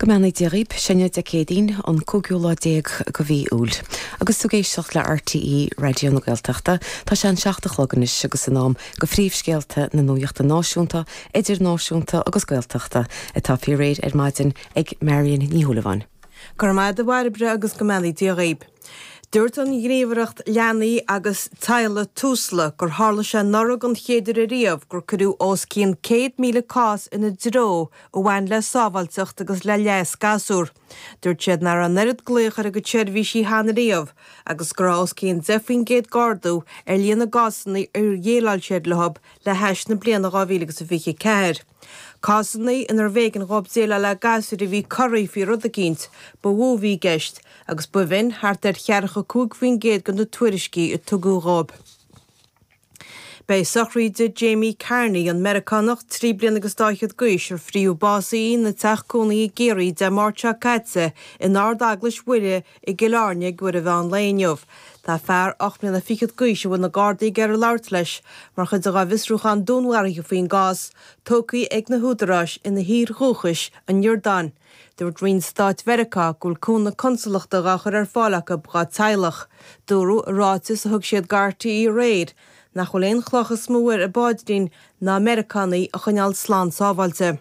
Gomena Dirib, Sinead de Cédín an cúgiúla déag go bhí úl. Agus tú géisteach le RTE Radio na Gaeltachta, tá sé an 60 agus an nám go phríomhscéalta na nuaachta náisiúnta, idirnáisiúnta agus Gaeltachta atá fi réad maidin ag Marian Ní Shúilleabháin. Gur maid a bharibre agus Gomena Dirib. Dúirt an gníomhaireacht leanaí agus taille túsla gur hála sé norag an chéidir a riamh gur curú os cín 100,000 cás ina dró ó bhain le sábhailteacht agus le leas gasúr. Dúirt siad nar an nerid gléachar a go tseirbhí sí hána riamh agus gur os cín 10,000 gardú líana gasannaí ar dhéalail siad lehab le heis na bliana 2024. Cásannaí inar bhégan rob zéile le gasúr a bhí choirí fi rud a gint, ba bhí geist agus ba bhín thart ar chearcha 2,000 gan na tuairiscí i tugu rob. Bei sochríide Jamie Carney an Americanach 3 bliana agus 2 guis ar fríú básaí na teachcónaí géirí de Marcha Caitse in ardaglas bhuire i Gilárne ghuire bhean léinneomh. Tá fear 8 bliana 5 guis bhfuil na Gardaí gar láirt leis, mar chud a visrúchan dúnhairige faoin gás, tócaí ag na húdarás ina hír chúchais an Jordán. Dúirt Reen Stáit Mheiriceá gúil cúna consulachta gachar ar fálacha bhá teilech. Dúrú rátas a thug siad gartaí i réid, nach bhfuil éon chlochas móir a báidín na Americanaí a chuneal slán sábhailte.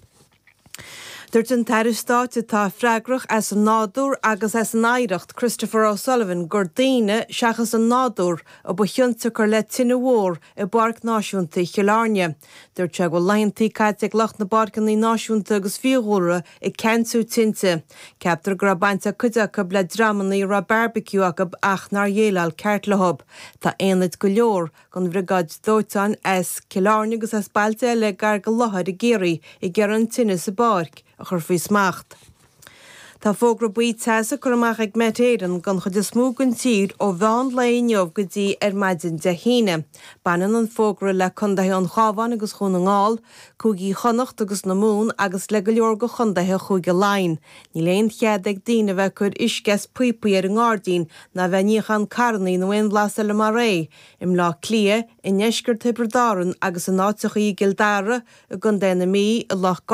Dúirt an Tairsteáit atá freigrach as an nádúr agus as an éireacht Christopher O'Sullivan gur daoine seachas an nádúr a ba thionnta gur le tine mhór i barc náisiúnta Cheilárne. Dúirt se go leontaí caite ag lecht na barcaní náisiúnta agus fiúhóra i ceanú tinte. Ceaptar gur bainte cuideacha le dramaní ra barbecue acu ach nar dhéalail ceart lehab. Tá aonad go leor gon bhrigáid dóiteáin as Cheilárne agus as bailte le gar go láthair i géirí i gcear an tine sa barc a chur faoi smacht. Tá fógra buí teasa gur amach ag metéan gan chud is smúgan tír ó bhean léinneomh go dtí ar maidin de híine. Banan an fógra le chundathe an chábhain agus chun ngáil, cúgaí chonacht agus na mún agus le go leor go chundathe chuige láin. Ní léon chead ag daine bheith chur isces puipaí ar an gádaín na bheithníochan carnaí nó aon bhlas le mar ré, im lá clia, i neisgur tibrdáran agus an áiteach í gildara a gun déna mí a lech